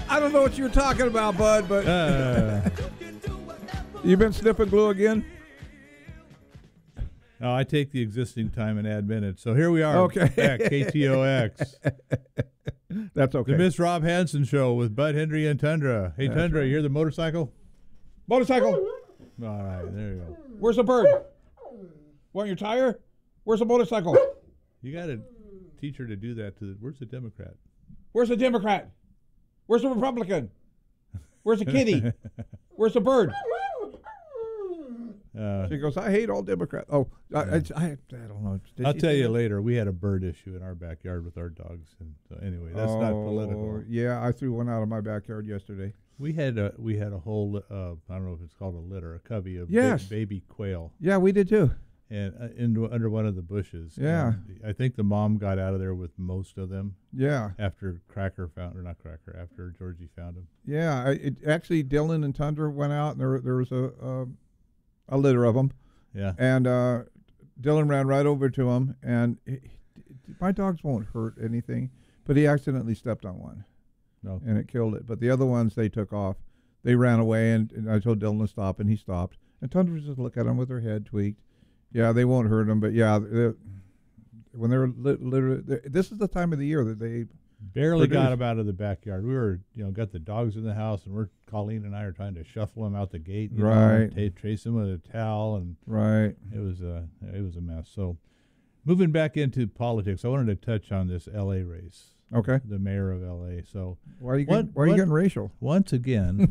I don't know what you're talking about, bud, but you been sniffing glue again? No, I take the existing time and add minutes. So here we are. Okay. Back, KTOX. That's okay. The Miss Rob Hansen Show with Bud Hendry and Tundra. Hey, That's Tundra, right. you hear the motorcycle? Motorcycle. All right, there you go. Where's the bird? Want your tire? Where's the motorcycle? You got to teach her to do that. Where's the Democrat? Where's the Democrat? Where's the Republican? Where's the kitty? Where's the bird? She goes, I hate all Democrats. Oh, I don't know. I'll tell you later. We had a bird issue in our backyard with our dogs, and so anyway, that's not political. Yeah, I threw one out of my backyard yesterday. We had a whole I don't know if it's called a litter, a covey of baby quail. Yeah, we did too. And under one of the bushes. Yeah. And I think the mom got out of there with most of them. Yeah. After after Georgie found them. Yeah, actually Dylan and Tundra went out, and there was a litter of them. Yeah. And Dylan ran right over to him, and my dogs won't hurt anything, but he accidentally stepped on one. No. And it killed it. But the other ones, they took off. They ran away, and I told Dylan to stop, and he stopped. And Tundra just looked at him with her head tweaked. Yeah, they won't hurt him, but yeah, when they're literally, this is the time of the year that they barely got them out of the backyard. We were, got the dogs in the house, and Colleen and I are trying to shuffle them out the gate, right? Trace them with a towel, and right. It was a mess. So, moving back into politics, I wanted to touch on this L.A. race. Okay. The mayor of L.A. So, why are you getting racial? Once again,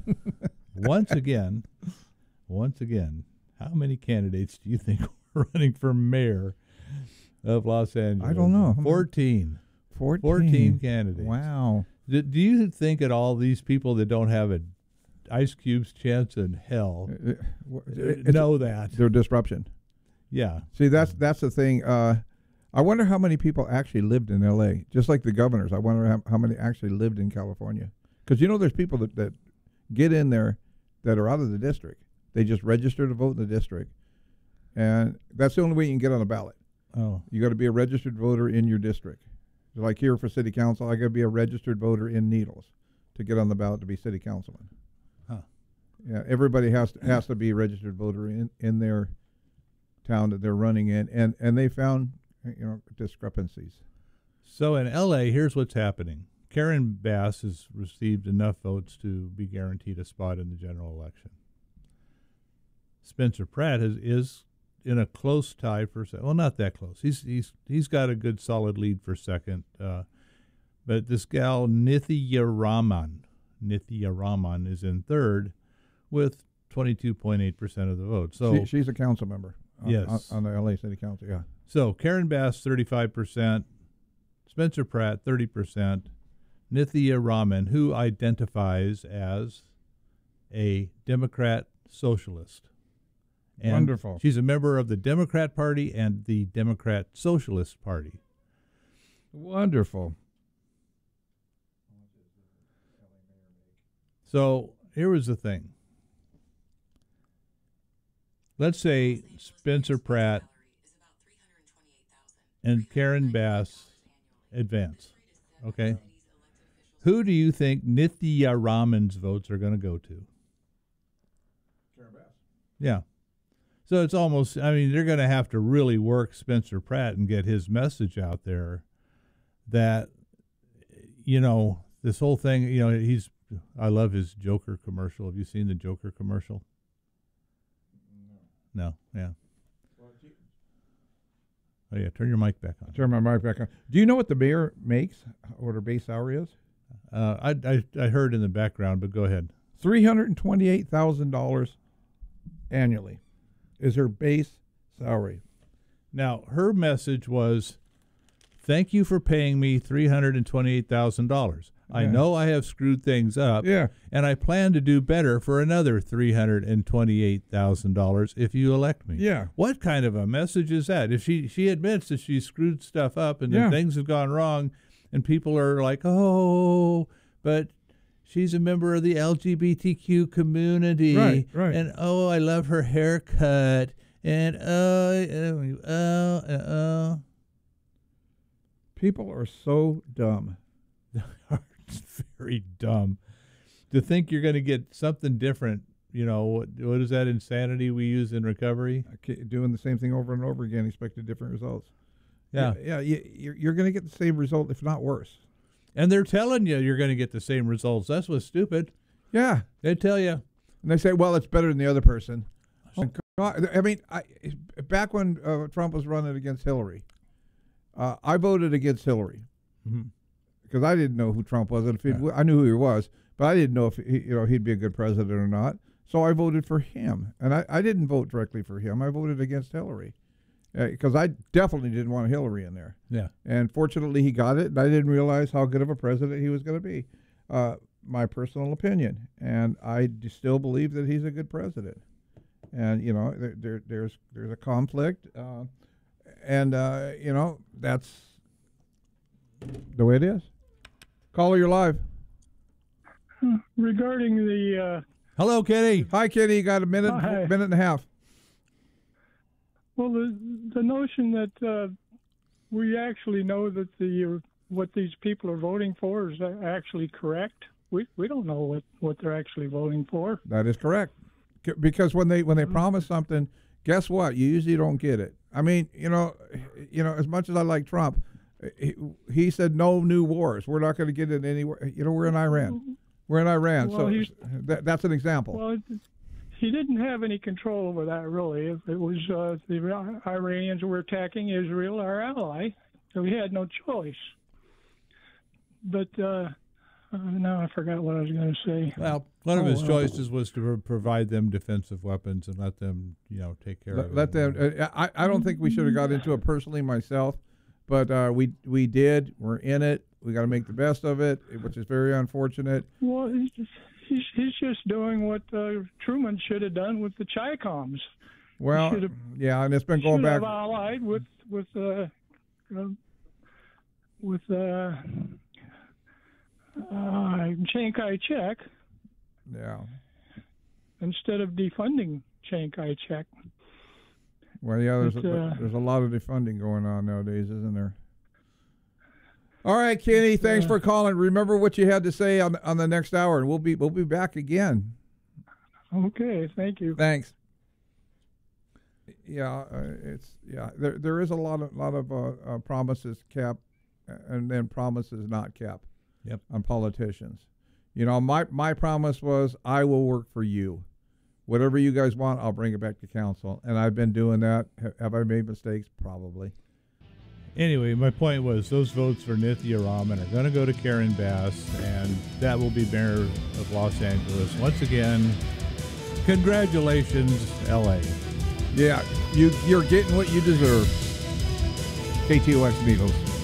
how many candidates do you think are running for mayor of Los Angeles? I don't know. 14. 14 candidates. Wow. Do you think that all these people that don't have an Ice Cube's chance in hell know that? They're disruption. Yeah. See, that's the thing. I wonder how many people actually lived in L.A., just like the governors. I wonder how many actually lived in California. Because, there's people that get in there that are out of the district. They just register to vote in the district. And that's the only way you can get on a ballot. Oh. You got to be a registered voter in your district. Like here for city council, I got to be a registered voter in Needles to get on the ballot to be city councilman. Huh. Yeah, everybody has to be a registered voter in their town that they're running in, and they found discrepancies. So in L.A., here's what's happening. Karen Bass has received enough votes to be guaranteed a spot in the general election. Spencer Pratt is in a close tie for second. Well, not that close. He's got a good solid lead for second. But this gal Nithya Raman is in third with 22.8% of the vote. So she's a council member. Yes, on the LA City Council. Yeah. So Karen Bass 35%, Spencer Pratt 30%, Nithya Raman, who identifies as a Democrat socialist. And wonderful. She's a member of the Democrat Party and the Democrat Socialist Party. Wonderful. So here was the thing. Let's say Spencer Pratt and Karen Bass advance. Okay? Who do you think Nithya Raman's votes are going to go to? Karen Bass. Yeah. So it's almost, they're going to have to really work Spencer Pratt and get his message out there that, this whole thing, I love his Joker commercial. Have you seen the Joker commercial? No. Yeah. Oh, yeah. Turn your mic back on. Turn my mic back on. Do you know what the mayor makes, what her base salary is? I heard in the background, but go ahead. $328,000 annually is her base salary. Now, her message was, thank you for paying me $328,000. Yeah. I know I have screwed things up, and I plan to do better for another $328,000 if you elect me. Yeah. What kind of a message is that? If she admits that she screwed stuff up and that things have gone wrong, and people are like, oh, but she's a member of the LGBTQ community. Right. And, oh, I love her haircut. And, people are so dumb. It's very dumb. to think you're going to get something different. You know, what is that insanity we use in recovery? Doing the same thing over and over again, expecting different results. Yeah. You're going to get the same result, if not worse. And they're telling you you're going to get the same results. That's what's stupid. Yeah. They tell you. And they say, well, it's better than the other person. I mean, back when Trump was running against Hillary, I voted against Hillary because I didn't know who Trump was. And I knew who he was, but I didn't know if he'd be a good president or not. So I voted for him, and I didn't vote directly for him. I voted against Hillary because I definitely didn't want Hillary in there. Yeah. And fortunately, he got it, and I didn't realize how good of a president he was going to be. My personal opinion, and I still believe that he's a good president. And there's a conflict, and that's the way it is. Caller, you're live. Regarding the hello, Kenny. Hi, Kenny. You got a minute, Hi. minute and a half. Well, the notion that we actually know that what these people are voting for is actually correct. We don't know what they're actually voting for. That is correct. Because when they promise something, guess what? You usually don't get it. I mean, as much as I like Trump, he said no new wars. We're not going to get in anywhere. We're in Iran. We're in Iran. Well, so that's an example. Well, he didn't have any control over that, really. If it was the Iranians were attacking Israel, our ally, so he had no choice. But now I forgot what I was going to say. Well, one of his choices was to provide them defensive weapons and let them, take care of it. Let them. I don't think we should have got into it personally myself, but we did. We're in it. We got to make the best of it, which is very unfortunate. Well, he's just doing what Truman should have done with the Chi-Coms. Well, yeah, and it's been going back. Should have allied with Chiang Kai-shek. Yeah. Instead of defunding Chiang Kai-shek. Well, yeah, there's a lot of defunding going on nowadays, isn't there? All right, Kenny, thanks for calling. Remember what you had to say on the next hour, and we'll be back again. Okay, thank you. Thanks. Yeah, there is a lot of promises kept, and then promises not kept. Yep. On politicians. My promise was I will work for you. Whatever you guys want, I'll bring it back to council. And I've been doing that. Have I made mistakes? Probably. Anyway, my point was those votes for Nithya Raman are going to go to Karen Bass, and that will be mayor of Los Angeles. Once again, congratulations, L.A. Yeah, you're getting what you deserve. KTOX Needles.